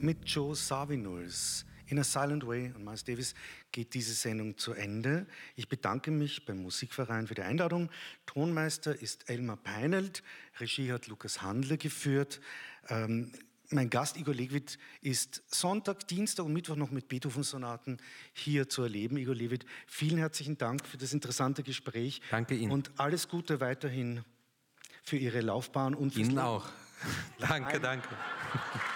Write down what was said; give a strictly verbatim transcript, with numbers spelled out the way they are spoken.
mit Joe Zawinul's In a Silent Way und Miles Davis geht diese Sendung zu Ende. Ich bedanke mich beim Musikverein für die Einladung. Tonmeister ist Elmar Peinelt, Regie hat Lukas Handle geführt. Ähm, mein Gast Igor Levit ist Sonntag, Dienstag und Mittwoch noch mit Beethoven-Sonaten hier zu erleben. Igor Levit, vielen herzlichen Dank für das interessante Gespräch. Danke Ihnen. Und alles Gute weiterhin für Ihre Laufbahn und fürs Ihnen Leben. auch. Danke, danke.